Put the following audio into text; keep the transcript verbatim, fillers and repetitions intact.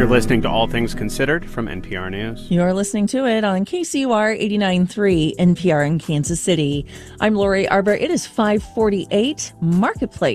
You're listening to All Things Considered from N P R News. You're listening to it on K C U R eighty-nine point three N P R in Kansas City. I'm Lori Arbor. It is five forty-eight. Marketplace